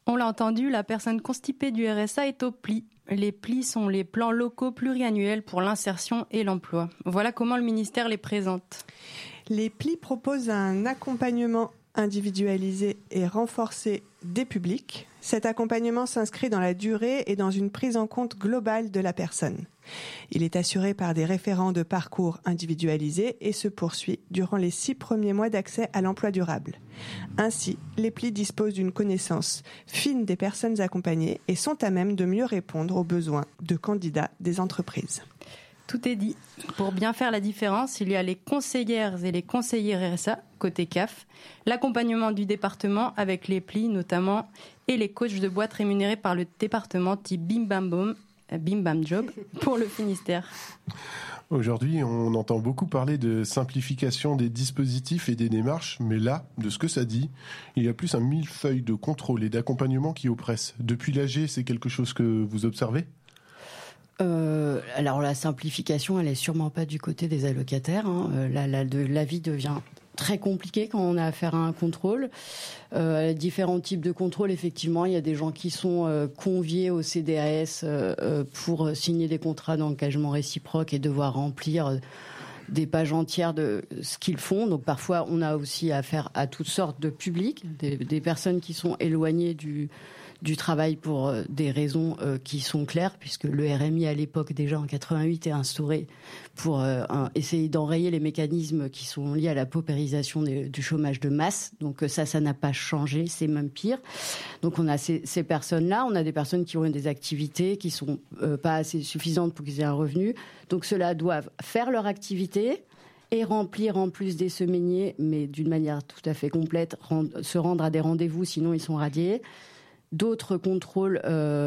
On l'a entendu, la personne constipée du RSA est au PLI. Les PLI sont les plans locaux pluriannuels pour l'insertion et l'emploi. Voilà comment le ministère les présente. Les PLI proposent un accompagnement individualisé et renforcé des publics. Cet accompagnement s'inscrit dans la durée et dans une prise en compte globale de la personne. Il est assuré par des référents de parcours individualisés et se poursuit durant les 6 premiers mois d'accès à l'emploi durable. Ainsi, les PLI disposent d'une connaissance fine des personnes accompagnées et sont à même de mieux répondre aux besoins de candidats des entreprises. Tout est dit. Pour bien faire la différence, il y a les conseillères et les conseillers RSA, côté CAF, l'accompagnement du département avec les PLI notamment, et les coachs de boîte rémunérés par le département type Bim Bam Job pour le Finistère. Aujourd'hui, on entend beaucoup parler de simplification des dispositifs et des démarches, mais là, de ce que ça dit, il y a plus un millefeuille de contrôle et d'accompagnement qui oppresse. Depuis l'AG, c'est quelque chose que vous observez ? Alors la simplification, elle est sûrement pas du côté des allocataires. La vie devient très compliquée quand on a affaire à un contrôle. Différents types de contrôles, effectivement, il y a des gens qui sont conviés au CDAS pour signer des contrats d'engagement réciproque et devoir remplir des pages entières de ce qu'ils font. Donc parfois, on a aussi affaire à toutes sortes de publics, des personnes qui sont éloignées du travail pour des raisons qui sont claires, puisque le RMI à l'époque déjà en 88 est instauré pour essayer d'enrayer les mécanismes qui sont liés à la paupérisation du chômage de masse. Donc ça n'a pas changé, c'est même pire. Donc on a ces personnes-là, on a des personnes qui ont des activités qui sont pas assez suffisantes pour qu'ils aient un revenu. Donc ceux-là doivent faire leur activité et remplir en plus des semainiers, mais d'une manière tout à fait complète, se rendre à des rendez-vous, sinon ils sont radiés. D'autres contrôles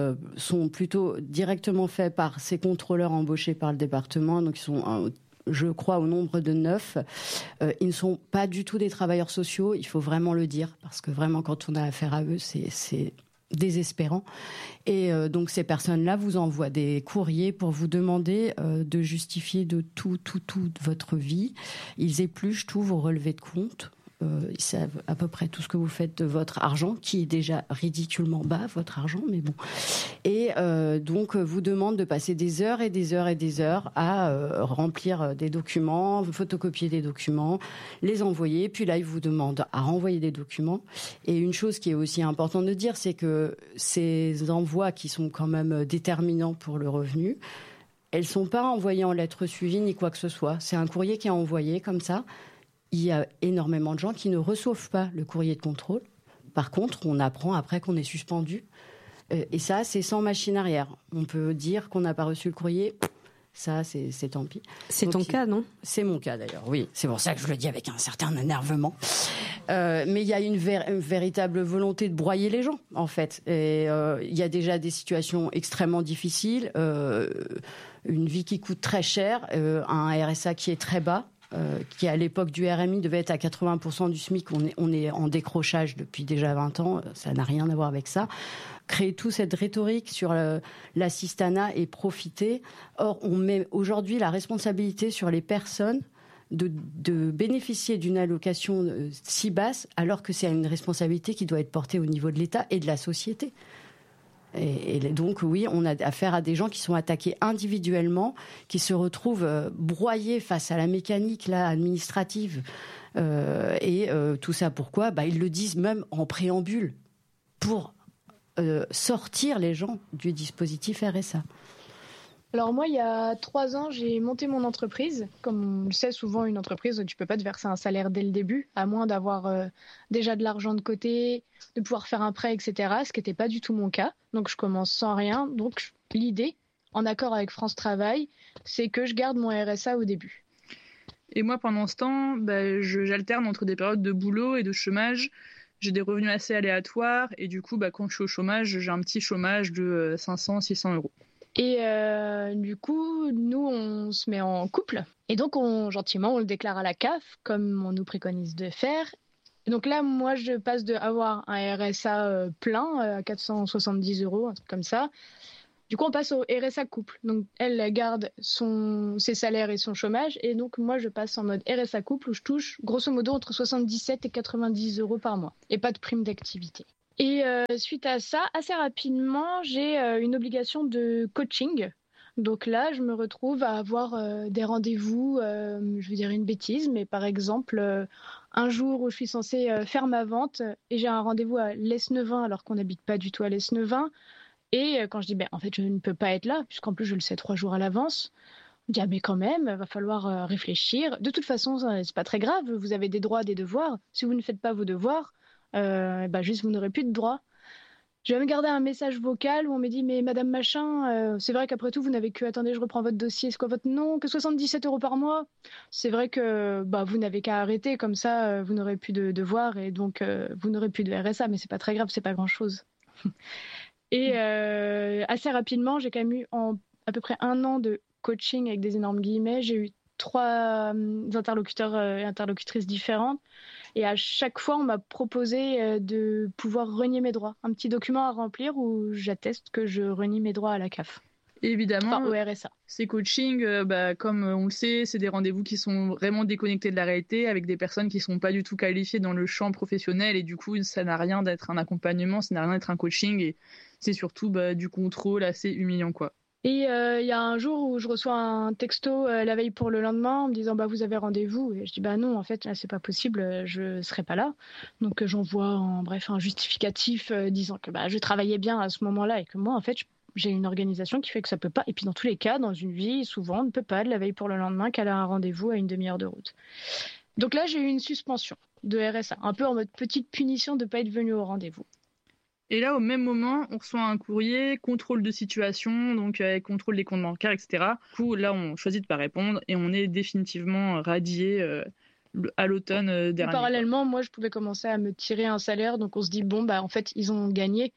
sont plutôt directement faits par ces contrôleurs embauchés par le département, donc ils sont, je crois, au nombre de 9. Ils ne sont pas du tout des travailleurs sociaux, il faut vraiment le dire, parce que vraiment quand on a affaire à eux, c'est désespérant. Et donc ces personnes-là vous envoient des courriers pour vous demander de justifier de tout votre vie. Ils épluchent tous vos relevés de compte. Ils savent à peu près tout ce que vous faites de votre argent, qui est déjà ridiculement bas, votre argent, mais bon. Et donc, vous demandent de passer des heures et des heures et des heures à remplir des documents, photocopier des documents, les envoyer. Puis là, ils vous demandent à renvoyer des documents. Et une chose qui est aussi importante de dire, c'est que ces envois qui sont quand même déterminants pour le revenu, elles ne sont pas envoyées en lettres suivies ni quoi que ce soit. C'est un courrier qui est envoyé comme ça. Il y a énormément de gens qui ne reçoivent pas le courrier de contrôle. Par contre, on apprend après qu'on est suspendu. Et ça, c'est sans machine arrière. On peut dire qu'on n'a pas reçu le courrier. Ça, c'est tant pis. C'est ton cas, non ? C'est mon cas, d'ailleurs, oui. C'est pour ça que je le dis avec un certain énervement. Mais il y a une véritable volonté de broyer les gens, en fait. Et il y a déjà des situations extrêmement difficiles. Une vie qui coûte très cher. Un RSA qui est très bas. Qui à l'époque du RMI devait être à 80% du SMIC, on est en décrochage depuis déjà 20 ans, ça n'a rien à voir avec ça. Créer toute cette rhétorique sur l'assistanat et profiter. Or, on met aujourd'hui la responsabilité sur les personnes de bénéficier d'une allocation si basse, alors que c'est une responsabilité qui doit être portée au niveau de l'État et de la société. Et donc, oui, on a affaire à des gens qui sont attaqués individuellement, qui se retrouvent broyés face à la mécanique là, administrative. Tout ça, pourquoi ? Ils le disent même en préambule, pour sortir les gens du dispositif RSA. Alors moi, il y a 3 ans, j'ai monté mon entreprise. Comme on le sait, souvent, une entreprise, tu peux pas te verser un salaire dès le début, à moins d'avoir déjà de l'argent de côté, de pouvoir faire un prêt, etc., ce qui n'était pas du tout mon cas. Donc, je commence sans rien. Donc, l'idée, en accord avec France Travail, c'est que je garde mon RSA au début. Et moi, pendant ce temps, j'alterne entre des périodes de boulot et de chômage. J'ai des revenus assez aléatoires. Et du coup, quand je suis au chômage, j'ai un petit chômage de 500-600 euros. Et du coup, nous, on se met en couple. Et donc, gentiment, on le déclare à la CAF, comme on nous préconise de faire. Et donc là, moi, je passe d'avoir un RSA plein, à 470 euros, un truc comme ça. Du coup, on passe au RSA couple. Donc, elle garde ses salaires et son chômage. Et donc, moi, je passe en mode RSA couple où je touche, grosso modo, entre 77 et 90 euros par mois. Et pas de prime d'activité. Et suite à ça, assez rapidement, j'ai une obligation de coaching. Donc là, je me retrouve à avoir des rendez-vous, je vais dire une bêtise, mais par exemple, un jour où je suis censée faire ma vente et j'ai un rendez-vous à Lesneven alors qu'on n'habite pas du tout à Lesneven. Et quand je dis, en fait, je ne peux pas être là, puisqu'en plus je le sais 3 jours à l'avance, on dit, mais quand même, va falloir réfléchir. De toute façon, c'est pas très grave, vous avez des droits, des devoirs. Si vous ne faites pas vos devoirs, juste vous n'aurez plus de droits. Je vais me garder un message vocal où on me dit, mais madame machin, c'est vrai qu'après tout, vous n'avez que, attendez, je reprends votre dossier, c'est quoi votre nom, que 77 € par mois. C'est vrai que vous n'avez qu'à arrêter, comme ça, vous n'aurez plus de devoirs et donc vous n'aurez plus de RSA, mais c'est pas très grave, c'est pas grand-chose. Et assez rapidement, j'ai quand même eu en à peu près 1 an de coaching avec des énormes guillemets. J'ai eu 3 interlocuteurs et interlocutrices différentes. Et à chaque fois, on m'a proposé de pouvoir renier mes droits. Un petit document à remplir où j'atteste que je renie mes droits à la CAF. Évidemment, au RSA. Ces coachings, comme on le sait, c'est des rendez-vous qui sont vraiment déconnectés de la réalité, avec des personnes qui ne sont pas du tout qualifiées dans le champ professionnel, et du coup, ça n'a rien d'être un accompagnement, ça n'a rien d'être un coaching, et c'est surtout du contrôle assez humiliant, quoi. Et il y a un jour où je reçois un texto la veille pour le lendemain en me disant vous avez rendez-vous, et je dis non, en fait là c'est pas possible, je serai pas là. Donc j'envoie un justificatif disant que je travaillais bien à ce moment-là et que moi en fait j'ai une organisation qui fait que ça peut pas. Et puis dans tous les cas, dans une vie, souvent on ne peut pas de la veille pour le lendemain qu'elle a un rendez-vous à une demi-heure de route. Donc là j'ai eu une suspension de RSA, un peu en mode petite punition de pas être venu au rendez-vous. Et là, au même moment, on reçoit un courrier, contrôle de situation, donc contrôle des comptes bancaires, etc. Du coup, là, on choisit de pas répondre et on est définitivement radié à l'automne dernier. Parallèlement, moi, je pouvais commencer à me tirer un salaire, donc on se dit en fait, ils ont gagné.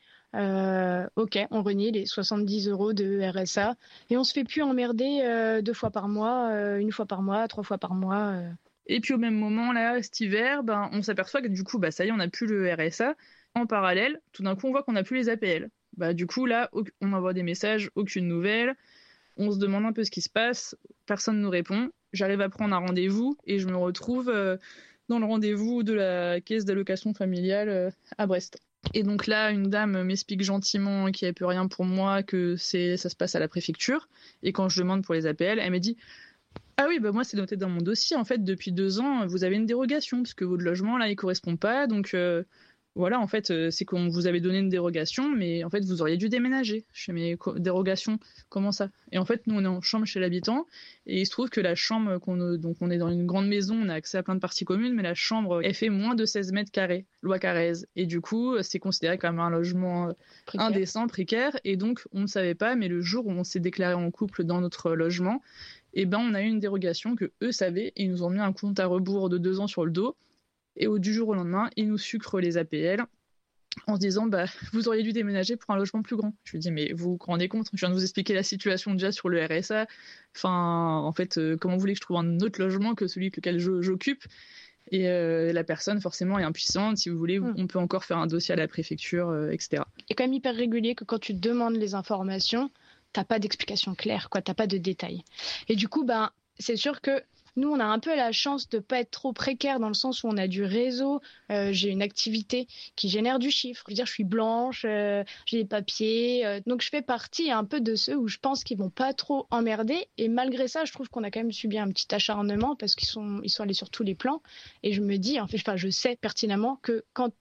Ok, on renie les 70 € de RSA et on se fait plus emmerder 2 fois par mois, 1 fois par mois, 3 fois par mois. Et puis au même moment, là, cet hiver, on s'aperçoit que du coup, ça y est, on n'a plus le RSA. En parallèle, tout d'un coup, on voit qu'on n'a plus les APL. Du coup, là, on envoie des messages, aucune nouvelle. On se demande un peu ce qui se passe. Personne ne nous répond. J'arrive à prendre un rendez-vous et je me retrouve dans le rendez-vous de la caisse d'allocation familiale à Brest. Et donc là, une dame m'explique gentiment qu'il n'y a plus rien pour moi, que ça se passe à la préfecture. Et quand je demande pour les APL, elle me dit « Ah oui, moi, c'est noté dans mon dossier. En fait, depuis 2 ans, vous avez une dérogation parce que votre logement, là, il ne correspond pas. Donc... voilà, en fait, c'est qu'on vous avait donné une dérogation, mais en fait, vous auriez dû déménager. Je fais, mais dérogation, comment ça ? Et en fait, nous, on est en chambre chez l'habitant, et il se trouve que la chambre, donc on est dans une grande maison, on a accès à plein de parties communes, mais la chambre, elle fait moins de 16 mètres carrés, loi Carrez. Et du coup, c'est considéré comme un logement indécent, précaire, et donc, on ne savait pas, mais le jour où on s'est déclaré en couple dans notre logement, on a eu une dérogation que eux savaient, et ils nous ont mis un compte à rebours de 2 ans sur le dos. Et du jour au lendemain, ils nous sucrent les APL en se disant vous auriez dû déménager pour un logement plus grand. Je lui dis mais vous vous rendez compte, je viens de vous expliquer la situation déjà sur le RSA. Enfin, en fait, comment vous voulez que je trouve un autre logement que celui lequel j'occupe ? Et la personne forcément est impuissante. Si vous voulez, on peut encore faire un dossier à la préfecture, etc. C'est quand même hyper régulier que quand tu demandes les informations, t'as pas d'explication claire, t'as pas de détails. Et du coup, c'est sûr que nous, on a un peu la chance de ne pas être trop précaire dans le sens où on a du réseau. J'ai une activité qui génère du chiffre. Je veux dire, je suis blanche, j'ai des papiers. Donc, je fais partie un peu de ceux où je pense qu'ils ne vont pas trop emmerder. Et malgré ça, je trouve qu'on a quand même subi un petit acharnement parce qu'ils sont allés sur tous les plans. Et je me dis, je sais pertinemment que quand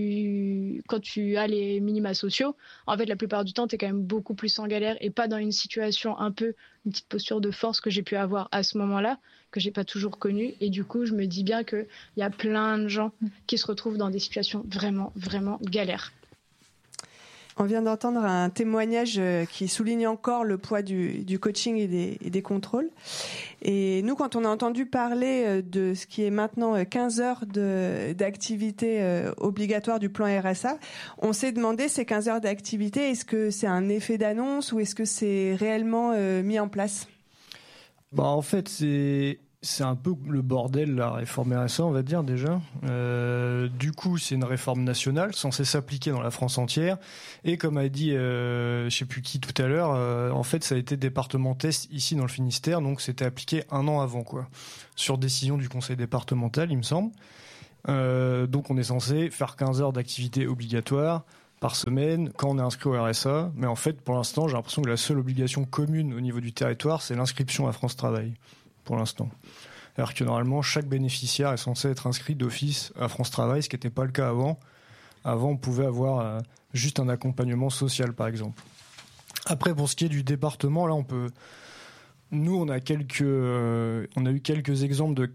tu as les minima sociaux, en fait, la plupart du temps, tu es quand même beaucoup plus en galère et pas dans une situation une petite posture de force que j'ai pu avoir à ce moment-là, que j'ai pas toujours connue. Et du coup, je me dis bien qu'il y a plein de gens qui se retrouvent dans des situations vraiment, vraiment galères. On vient d'entendre un témoignage qui souligne encore le poids du coaching et des contrôles. Et nous, quand on a entendu parler de ce qui est maintenant 15 heures d'activité obligatoire du plan RSA, on s'est demandé ces 15 heures d'activité, est-ce que c'est un effet d'annonce ou est-ce que c'est réellement mis en place ? En fait, c'est un peu le bordel, la réforme RSA, on va dire déjà. Du coup, c'est une réforme nationale censée s'appliquer dans la France entière. Et comme a dit, je sais plus qui tout à l'heure, en fait, ça a été département test ici dans le Finistère, donc c'était appliqué 1 an avant, sur décision du conseil départemental, il me semble. Donc on est censé faire 15 heures d'activité obligatoire par semaine quand on est inscrit au RSA. Mais en fait, pour l'instant, j'ai l'impression que la seule obligation commune au niveau du territoire, c'est l'inscription à France Travail, pour l'instant. Alors que normalement, chaque bénéficiaire est censé être inscrit d'office à France Travail, ce qui n'était pas le cas avant. Avant, on pouvait avoir juste un accompagnement social, par exemple. Après, pour ce qui est du département, là, nous, on a eu quelques exemples de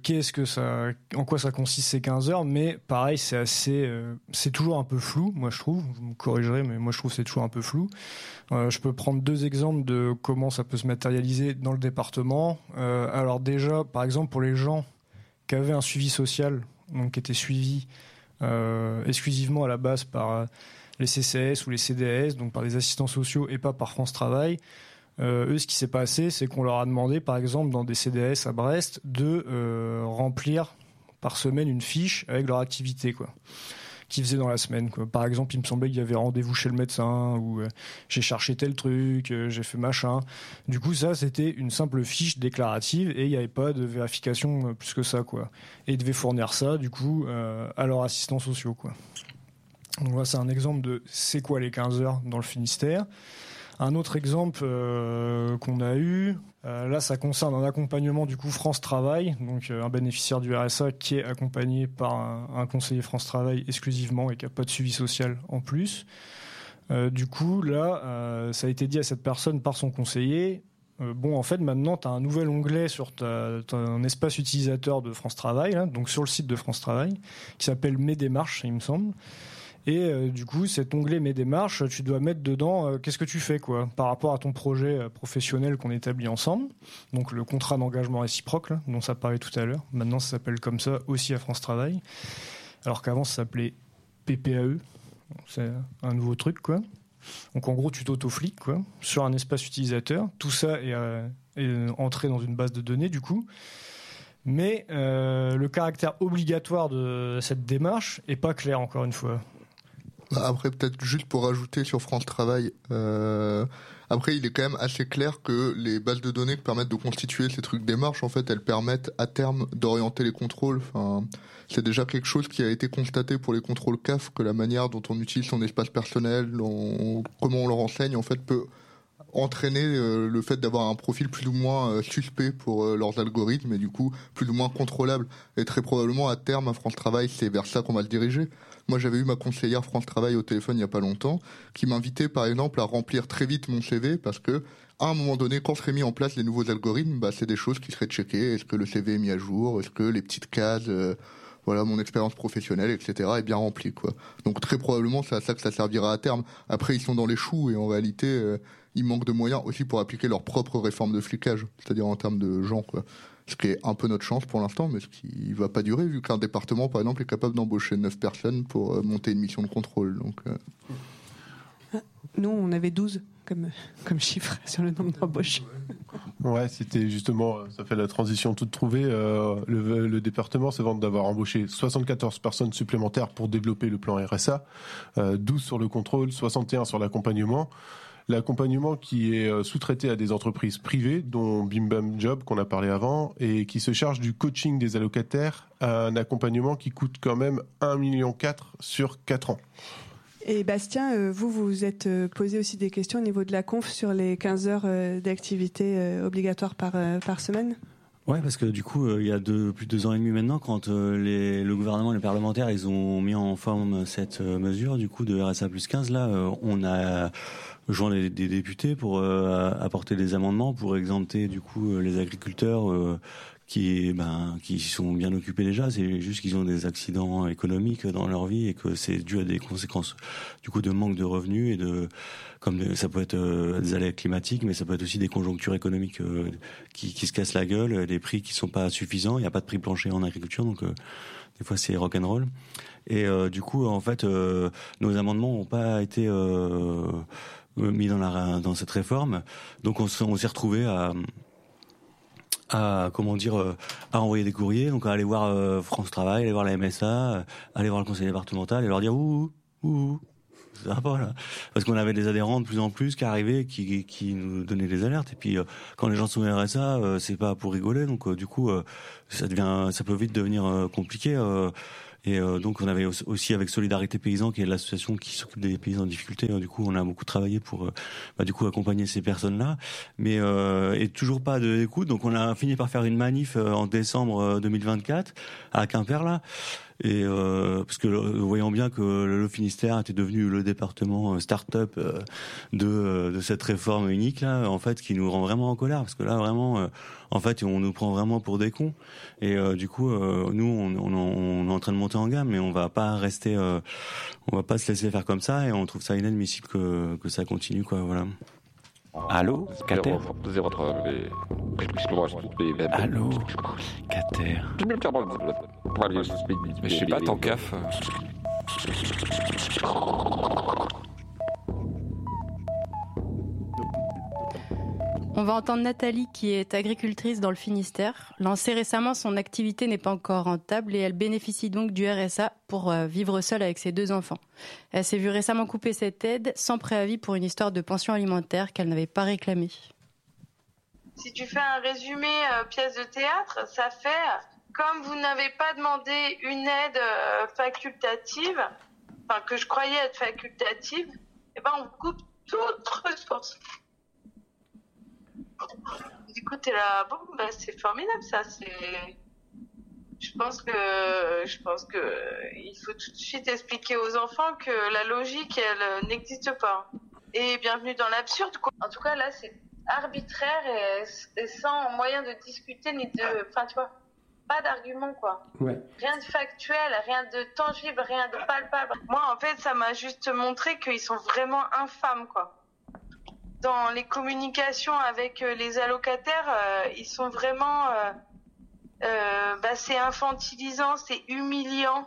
en quoi ça consiste ces 15 heures, mais pareil, c'est toujours un peu flou, moi je trouve. Vous me corrigerez, mais moi je trouve que c'est toujours un peu flou. Je peux prendre 2 exemples de comment ça peut se matérialiser dans le département. Alors déjà, par exemple, pour les gens qui avaient un suivi social, donc qui étaient suivis exclusivement à la base par les CCAS ou les CDAS, donc par les assistants sociaux et pas par France Travail. Eux, ce qui s'est passé, c'est qu'on leur a demandé, par exemple, dans des CDAS à Brest, de remplir par semaine une fiche avec leur activité, quoi, qu'ils faisaient dans la semaine, quoi. Par exemple, il me semblait qu'il y avait rendez-vous chez le médecin, ou j'ai cherché tel truc, j'ai fait machin. Du coup, ça, c'était une simple fiche déclarative et il n'y avait pas de vérification plus que ça, quoi. Et ils devaient fournir ça, du coup, à leurs assistants sociaux, quoi. Donc là, c'est un exemple de c'est quoi les 15 heures dans le Finistère. Un autre exemple qu'on a eu, là ça concerne un accompagnement du coup France Travail, donc un bénéficiaire du RSA qui est accompagné par un conseiller France Travail exclusivement et qui n'a pas de suivi social en plus. Du coup là, ça a été dit à cette personne par son conseiller, bon en fait maintenant tu as un nouvel onglet sur ton espace utilisateur de France Travail, là, donc sur le site de France Travail, qui s'appelle Mes démarches, il me semble. Et du coup, cet onglet Mes démarches, tu dois mettre dedans qu'est-ce que tu fais, quoi, par rapport à ton projet professionnel qu'on établit ensemble. Donc le contrat d'engagement réciproque, là, dont ça parlait tout à l'heure. Maintenant, ça s'appelle comme ça aussi à France Travail. Alors qu'avant, ça s'appelait PPAE. C'est un nouveau truc, quoi. Donc en gros, tu t'auto-fliques, quoi, sur un espace utilisateur. Tout ça est entré dans une base de données, du coup. Mais le caractère obligatoire de cette démarche est pas clair, encore une fois. Après, peut-être juste pour rajouter sur France Travail, après, il est quand même assez clair que les bases de données qui permettent de constituer ces trucs démarches, en fait, elles permettent à terme d'orienter les contrôles. Enfin, c'est déjà quelque chose qui a été constaté pour les contrôles CAF, que la manière dont on utilise son espace personnel, comment on le renseigne, en fait, peut entraîner le fait d'avoir un profil plus ou moins suspect pour leurs algorithmes et du coup plus ou moins contrôlable. Et très probablement à terme à France Travail, c'est vers ça qu'on va le diriger. Moi j'avais eu ma conseillère France Travail au téléphone il y a pas longtemps qui m'invitait par exemple à remplir très vite mon CV parce que à un moment donné, quand seraient mis en place les nouveaux algorithmes, bah, c'est des choses qui seraient checkées. Est-ce que le CV est mis à jour? Est-ce que les petites cases voilà, mon expérience professionnelle, etc., est bien remplie, quoi. Donc très probablement c'est à ça que ça servira à terme. Après ils sont dans les choux et en réalité ils manquent de moyens aussi pour appliquer leur propre réforme de flicage, c'est-à-dire en termes de gens, quoi. Ce qui est un peu notre chance pour l'instant, mais ce qui va pas durer, vu qu'un département, par exemple, est capable d'embaucher 9 personnes pour monter une mission de contrôle. Donc, Nous, on avait 12 comme chiffre sur le nombre d'embauches. Ouais, c'était justement, ça fait la transition toute trouvée. Le département se vante d'avoir embauché 74 personnes supplémentaires pour développer le plan RSA, 12 sur le contrôle, 61 sur l'accompagnement. L'accompagnement qui est sous-traité à des entreprises privées, dont Bim Bam Job, qu'on a parlé avant, et qui se charge du coaching des allocataires, un accompagnement qui coûte quand même 1,4 million sur 4 ans. Et Bastien, vous êtes posé aussi des questions au niveau de la conf sur les 15 heures d'activité obligatoires par semaine ? Ouais, parce que du coup, il y a plus de 2 ans et demi maintenant, quand le gouvernement et les parlementaires, ils ont mis en forme cette mesure, du coup, de RSA plus 15, là, on a joint des députés pour apporter des amendements pour exempter, du coup, les agriculteurs qui sont bien occupés déjà. C'est juste qu'ils ont des accidents économiques dans leur vie et que c'est dû à des conséquences, du coup, de manque de revenus et ça peut être des aléas climatiques, mais ça peut être aussi des conjonctures économiques qui se cassent la gueule, des prix qui sont pas suffisants. Il n'y a pas de prix plancher en agriculture, donc des fois c'est rock'n'roll. Et du coup, en fait, nos amendements n'ont pas été mis dans cette réforme. Donc on s'est retrouvé à envoyer des courriers, donc à aller voir France Travail, aller voir la MSA, aller voir le conseil départemental et leur dire ouh. Ça va pas, là. Parce qu'on avait des adhérents de plus en plus qui arrivaient, qui nous donnaient des alertes. Et puis, quand les gens sont au RSA, c'est pas pour rigoler. Donc, du coup, ça peut vite devenir compliqué. Et donc on avait aussi avec Solidarité Paysan, qui est l'association qui s'occupe des paysans en difficulté. Du coup, on a beaucoup travaillé pour du coup accompagner ces personnes-là, mais et toujours pas d'écoute. Donc on a fini par faire une manif en décembre 2024 à Quimper là. Et parce que voyant bien que le Finistère était devenu le département start-up de cette réforme unique là, en fait, qui nous rend vraiment en colère, parce que là vraiment, en fait, on nous prend vraiment pour des cons. Et du coup, nous, on est en train de monter en gamme, mais on va pas rester, on va pas se laisser faire comme ça, et on trouve ça inadmissible que ça continue, quoi. Voilà. Allô, Cater. Allô, Cater. Mais je sais pas, ton CAF. On va entendre Nathalie, qui est agricultrice dans le Finistère. Lancée récemment, son activité n'est pas encore rentable et elle bénéficie donc du RSA pour vivre seule avec ses 2 enfants. Elle s'est vue récemment couper cette aide sans préavis pour une histoire de pension alimentaire qu'elle n'avait pas réclamée. Si tu fais un résumé pièce de théâtre, ça fait comme vous n'avez pas demandé une aide facultative, enfin que je croyais être facultative, et ben on coupe toute ressource. Du coup, t'es là, bon, bah, c'est formidable, ça. Je pense que il faut tout de suite expliquer aux enfants que la logique, elle n'existe pas. Et bienvenue dans l'absurde, quoi. En tout cas, là, c'est arbitraire et sans moyen de discuter ni de, enfin, tu vois, pas d'argument, quoi. Ouais. Rien de factuel, rien de tangible, rien de palpable. Moi, en fait, ça m'a juste montré qu'ils sont vraiment infâmes, quoi. Dans les communications avec les allocataires, ils sont vraiment... c'est infantilisant, c'est humiliant.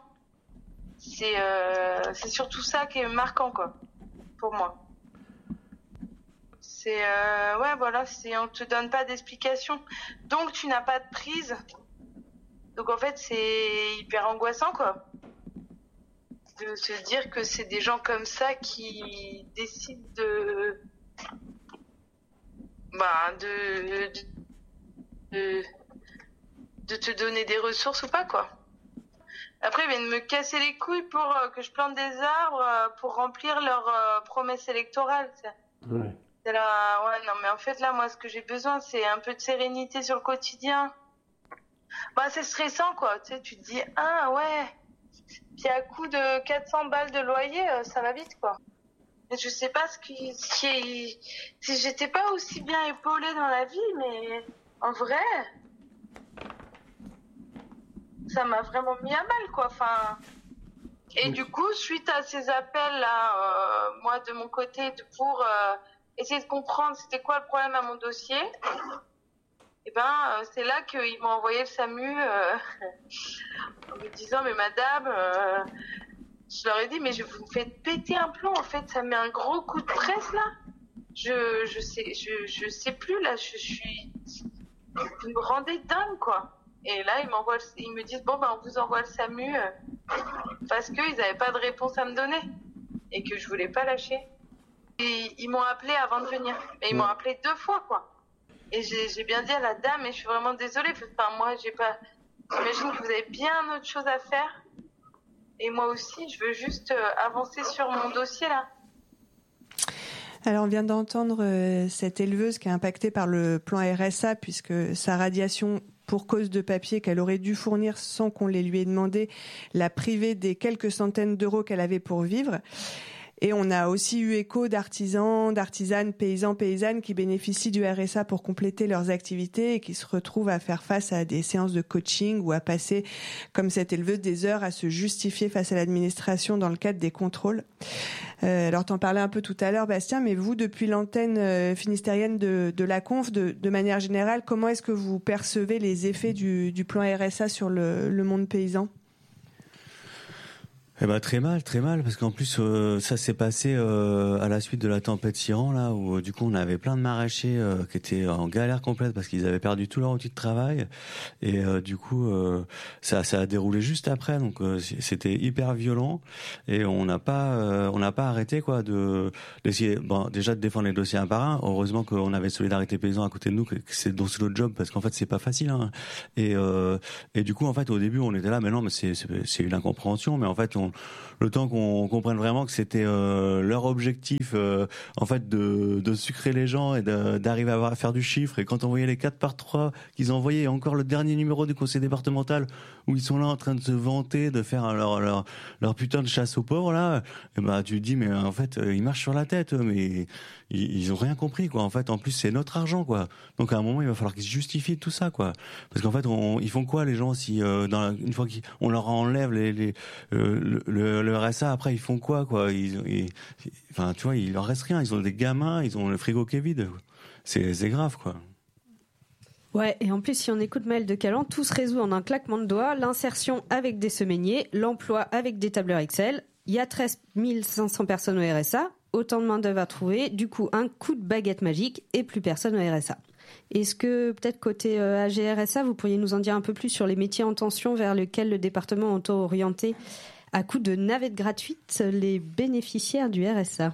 C'est surtout ça qui est marquant, quoi, pour moi. C'est... on te donne pas d'explication. Donc, tu n'as pas de prise. Donc, en fait, c'est hyper angoissant, quoi. De se dire que c'est des gens comme ça qui décident de te donner des ressources ou pas, quoi. Après, ils viennent me casser les couilles pour que je plante des arbres pour remplir leurs promesses électorales. Ouais. C'est là, ouais, non, mais en fait, là, moi, ce que j'ai besoin, c'est un peu de sérénité sur le quotidien. C'est stressant, quoi. Tu sais, tu te dis, ah, ouais. Puis à coup de 400 balles de loyer, ça va vite, quoi. Et je sais pas si j'étais pas aussi bien épaulée dans la vie, mais en vrai, ça m'a vraiment mis à mal, quoi. Enfin, et du coup, suite à ces appels-là, moi, de mon côté, pour essayer de comprendre c'était quoi le problème à mon dossier, et c'est là qu'ils m'ont envoyé le SAMU en me disant, mais madame... Je leur ai dit, mais vous me faites péter un plomb, en fait, ça met un gros coup de presse, là. Je sais plus, là, vous me rendez dingue, quoi. Et là, ils me disent, bon, on vous envoie le SAMU, parce qu'ils n'avaient pas de réponse à me donner. Et que je voulais pas lâcher. Et ils m'ont appelé avant de venir. Mais ils m'ont appelé 2 fois, quoi. Et j'ai bien dit à la dame, mais je suis vraiment désolée. Enfin, moi, j'imagine que vous avez bien autre chose à faire. Et moi aussi, je veux juste avancer sur mon dossier, là. Alors, on vient d'entendre cette éleveuse qui est impactée par le plan RSA, puisque sa radiation pour cause de papier qu'elle aurait dû fournir sans qu'on les lui ait demandé l'a privée des quelques centaines d'euros qu'elle avait pour vivre. Et on a aussi eu écho d'artisans, d'artisanes, paysans, paysannes qui bénéficient du RSA pour compléter leurs activités et qui se retrouvent à faire face à des séances de coaching ou à passer, comme cette éleveuse, des heures à se justifier face à l'administration dans le cadre des contrôles. Alors, t'en parlais un peu tout à l'heure, Bastien, mais vous, depuis l'antenne finistérienne de la Conf, de manière générale, comment est-ce que vous percevez les effets du plan RSA sur le monde paysan ? Eh ben très mal, parce qu'en plus ça s'est passé à la suite de la tempête Siran là, où du coup on avait plein de maraîchers qui étaient en galère complète parce qu'ils avaient perdu tout leur outil de travail, et du coup ça a déroulé juste après, donc c'était hyper violent, et on n'a pas arrêté quoi d'essayer déjà de défendre les dossiers un par un. Heureusement qu'on avait Solidarité Paysan à côté de nous, que c'est donc notre job, parce qu'en fait c'est pas facile, hein. Et du coup en fait au début on était là, mais non, mais c'est une incompréhension, mais en fait le temps qu'on comprenne vraiment que c'était leur objectif en fait de sucrer les gens et d'arriver à faire du chiffre. Et quand on voyait les 4x3 qu'ils envoyaient, et encore le dernier numéro du conseil départemental où ils sont là en train de se vanter de faire leur putain de chasse aux pauvres là, et bah tu te dis mais en fait ils marchent sur la tête, mais ils ont rien compris quoi. En fait en plus c'est notre argent quoi. Donc à un moment il va falloir qu'ils se justifient de tout ça quoi. Parce qu'en fait ils font quoi les gens si une fois qu'on leur enlève le RSA, après ils font quoi enfin tu vois, il leur reste rien, ils ont des gamins, ils ont le frigo qui est vide. C'est grave quoi. Ouais, et en plus, si on écoute Maëlle de Calan, tout se résout en un claquement de doigts. L'insertion avec des semainiers, l'emploi avec des tableurs Excel. Il y a 13 500 personnes au RSA, autant de main-d'œuvre à trouver. Du coup, un coup de baguette magique et plus personne au RSA. Est-ce que, peut-être côté AGRSA, vous pourriez nous en dire un peu plus sur les métiers en tension vers lesquels le département entend orienter à coup de navettes gratuites les bénéficiaires du RSA?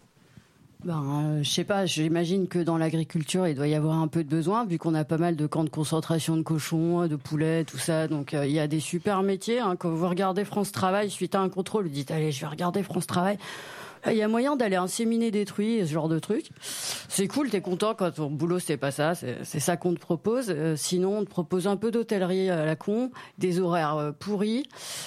Je sais pas, j'imagine que dans l'agriculture, il doit y avoir un peu de besoin, vu qu'on a pas mal de camps de concentration de cochons, de poulets, tout ça. Donc, il y a des super métiers, hein. Quand vous regardez France Travail, suite à un contrôle, vous dites, allez, je vais regarder France Travail. Il y a moyen d'aller inséminer des truies, ce genre de truc. C'est cool, t'es content quand ton boulot c'est pas ça, c'est ça qu'on te propose. Sinon, on te propose un peu d'hôtellerie à la con, des horaires pourris,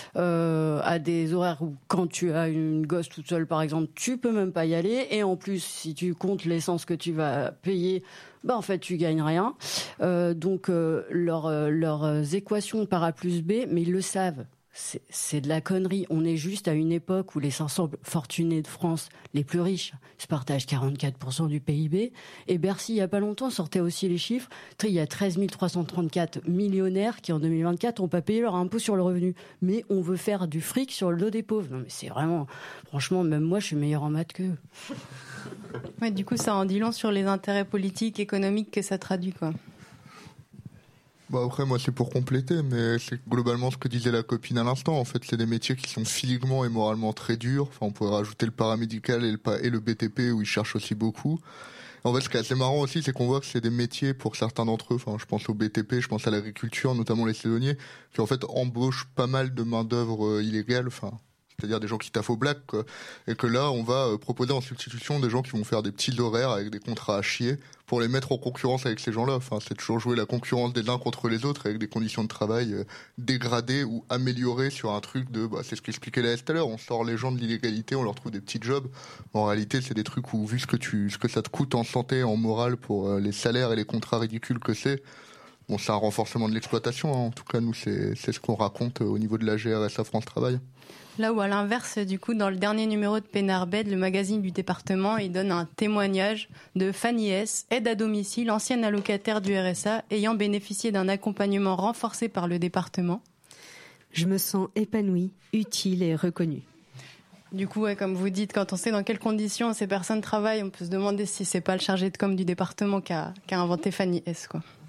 à des horaires où quand tu as une gosse toute seule par exemple, tu peux même pas y aller. Et en plus, si tu comptes l'essence que tu vas payer, en fait tu gagnes rien. Donc leurs équations par A plus B, mais ils le savent. C'est de la connerie. On est juste à une époque où les 500 fortunés de France, les plus riches, se partagent 44% du PIB. Et Bercy, il y a pas longtemps, sortait aussi les chiffres. Il y a 13 334 millionnaires qui, en 2024, n'ont pas payé leur impôt sur le revenu. Mais on veut faire du fric sur le dos des pauvres. Non, mais c'est vraiment... Franchement, même moi, je suis meilleur en maths qu'eux. Ouais, du coup, ça en dit long sur les intérêts politiques, économiques que ça traduit, quoi. Après, moi, c'est pour compléter, mais c'est globalement ce que disait la copine à l'instant. En fait, c'est des métiers qui sont physiquement et moralement très durs. Enfin, on pourrait rajouter le paramédical et le BTP où ils cherchent aussi beaucoup. En fait, ce qui est assez marrant aussi, c'est qu'on voit que c'est des métiers pour certains d'entre eux. Enfin, je pense au BTP, je pense à l'agriculture, notamment les saisonniers, qui en fait embauchent pas mal de main-d'œuvre illégale. Enfin, c'est-à-dire des gens qui taffent au black, quoi. Et que là, on va proposer en substitution des gens qui vont faire des petits horaires avec des contrats à chier pour les mettre en concurrence avec ces gens-là. Enfin, c'est toujours jouer la concurrence des uns contre les autres avec des conditions de travail dégradées ou améliorées sur un truc de... c'est ce qu'expliquait Laëlle tout à l'heure. On sort les gens de l'illégalité, on leur trouve des petits jobs. En réalité, c'est des trucs où, vu ce que ça te coûte en santé, en morale, pour les salaires et les contrats ridicules que c'est, c'est un renforcement de l'exploitation, hein. En tout cas, nous, c'est ce qu'on raconte au niveau de la GRSA France Travail. Là où, à l'inverse, du coup, dans le dernier numéro de Pénarbed, le magazine du département, il donne un témoignage de Fanny S., aide à domicile, ancienne allocataire du RSA, ayant bénéficié d'un accompagnement renforcé par le département. Je me sens épanouie, utile et reconnue. Du coup, comme vous dites, quand on sait dans quelles conditions ces personnes travaillent, on peut se demander si c'est pas le chargé de com du département qui a inventé Fanny S., quoi.